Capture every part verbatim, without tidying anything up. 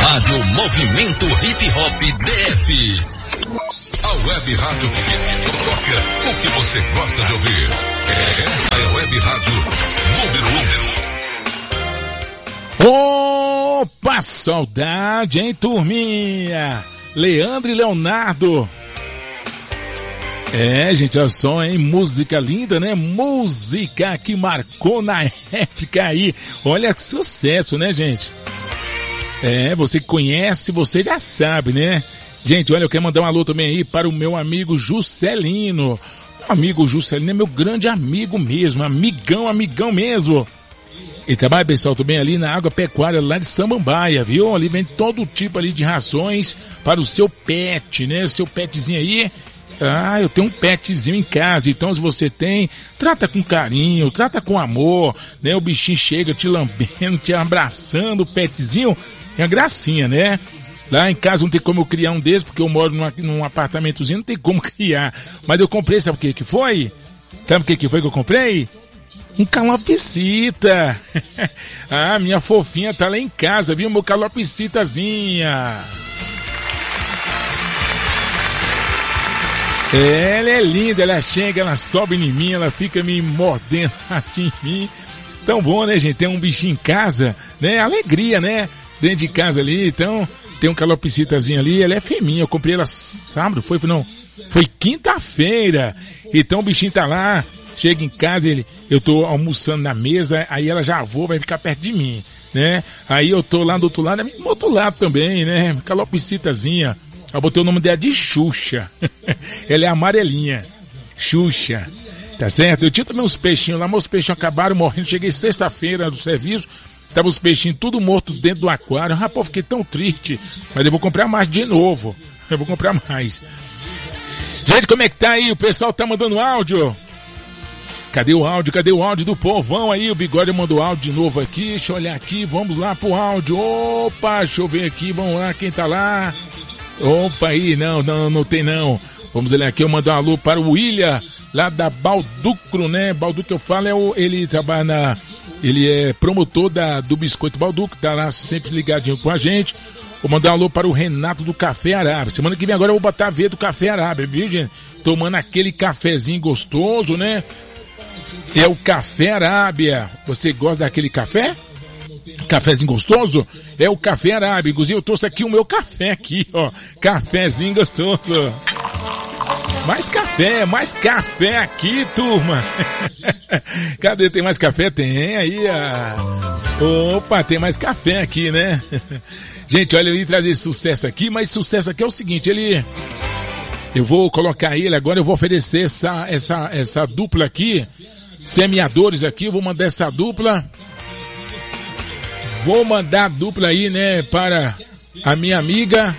Rádio Movimento Hip Hop D F. A web rádio que toca o que você gosta de ouvir. Essa é a web rádio número um. Opa, saudade, hein, turminha? Leandro e Leonardo. É, gente, olha só, hein? Música linda, né? Música que marcou na época aí. Olha que sucesso, né, gente? É, você que conhece, você já sabe, né? Gente, olha, eu quero mandar um alô também aí para o meu amigo Juscelino. Meu amigo Juscelino é meu grande amigo mesmo, amigão, amigão mesmo. E trabalha, pessoal, também ali na agropecuária lá de Samambaia, viu? Ali vem todo tipo ali de rações para o seu pet, né? O seu petzinho aí. Ah, eu tenho um petzinho em casa, então se você tem, trata com carinho, trata com amor, né? O bichinho chega te lambendo, te abraçando, o petzinho, é uma gracinha, né? Lá em casa não tem como eu criar um desses, porque eu moro num, num apartamentozinho, não tem como criar. Mas eu comprei, sabe o que que foi? Sabe o que que foi que eu comprei? Um calopsita. Ah, minha fofinha tá lá em casa, viu? Meu calopsitazinha. Ela é linda, ela chega, ela sobe em mim, ela fica me mordendo assim em mim. Tão bom, né, gente? Tem um bichinho em casa, né? Alegria, né? Dentro de casa ali, então, tem um calopsitazinho ali, ela é feminha, eu comprei ela sábado, foi, não, foi quinta-feira. Então o bichinho tá lá, chega em casa, ele, eu tô almoçando na mesa, aí ela já voa, vai ficar perto de mim, né? Aí eu tô lá do outro lado, do outro lado também, né? Calopsitazinha. Eu botei o nome dela de Xuxa. Ela é amarelinha. Xuxa. Tá certo? Eu tinha também uns peixinhos lá, mas os peixinhos acabaram morrendo. Cheguei sexta-feira do serviço, tava os peixinhos tudo mortos dentro do aquário. Rapaz, fiquei tão triste. Mas eu vou comprar mais de novo. Eu vou comprar mais. Gente, como é que tá aí? O pessoal tá mandando áudio? Cadê o áudio? Cadê o áudio do povão aí? O Bigode mandou áudio de novo aqui. Deixa eu olhar aqui. Vamos lá pro áudio. Opa, deixa eu ver aqui. Vamos lá, quem tá lá? Opa, aí, não, não, não tem não. Vamos olhar aqui, eu mando um alô para o William, lá da Balducro, né? Balducro que eu falo, é o, ele trabalha na, ele é promotor da, do Biscoito Balducro, tá lá sempre ligadinho com a gente. Vou mandar um alô para o Renato do Café Arábia. Semana que vem agora eu vou botar a veia do Café Arábia, viu, gente? Tomando aquele cafezinho gostoso, né? É o Café Arábia. Você gosta daquele café? Cafézinho gostoso? É o Café Arábia. Inclusive eu trouxe aqui o meu café aqui, ó. Cafézinho gostoso. Mais café, mais café aqui, turma. Cadê? Tem mais café? Tem aí, ó. Opa, tem mais café aqui, né? Gente, olha, eu ia trazer esse sucesso aqui, mas sucesso aqui é o seguinte, ele... Eu vou colocar ele agora, eu vou oferecer essa, essa, essa dupla aqui, semeadores aqui, eu vou mandar essa dupla... Vou mandar a dupla aí, né, para a minha amiga,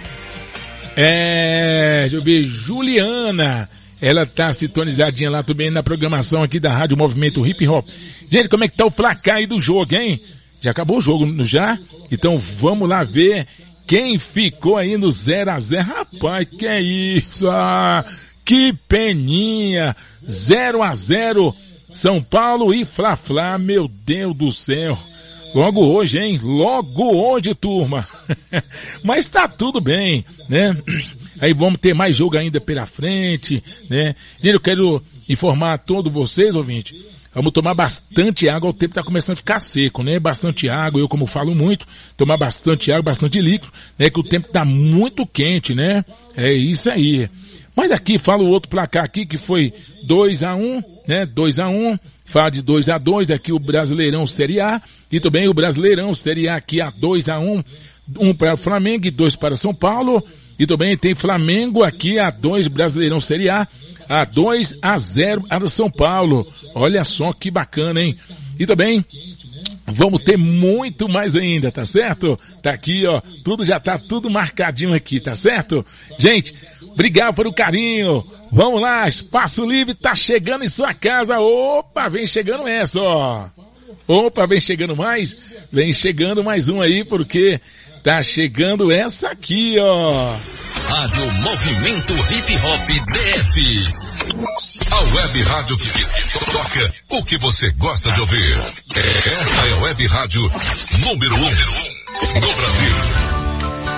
é, deixa eu ver, Juliana. Ela tá sintonizadinha lá também na programação aqui da Rádio Movimento Hip Hop. Gente, como é que tá o placar aí do jogo, hein? Já acabou o jogo, já? Então vamos lá ver quem ficou aí no zero a zero. Rapaz, que é isso? Ah, que peninha! zero a zero, São Paulo e Fla-Fla, meu Deus do céu. Logo hoje, hein? Logo hoje, turma. Mas tá tudo bem, né? Aí vamos ter mais jogo ainda pela frente, né? Gente, eu quero informar a todos vocês, ouvintes. Vamos tomar bastante água, o tempo tá começando a ficar seco, né? Bastante água, eu como falo muito, tomar bastante água, bastante líquido, né? Que o tempo tá muito quente, né? É isso aí. Mas aqui, fala o outro placar aqui, que foi dois a um, né? dois a um. Fala de dois a dois, aqui o Brasileirão Série A, e também o Brasileirão Série A aqui a dois a um, um para o Flamengo e dois para São Paulo, e também tem Flamengo aqui a dois, Brasileirão Série A, a dois a zero a São Paulo. Olha só que bacana, hein? E também vamos ter muito mais ainda, tá certo? Tá aqui, ó, tudo já tá tudo marcadinho aqui, tá certo? Gente, obrigado pelo carinho. Vamos lá, Espaço Livre tá chegando em sua casa. Opa, vem chegando essa, ó. Opa, vem chegando mais. Vem chegando mais um aí, porque tá chegando essa aqui, ó. Rádio Movimento Hip Hop D F. A web rádio que toca o que você gosta de ouvir. Essa é a web rádio número um no Brasil.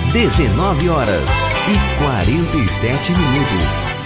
dezenove horas e quarenta e sete minutos.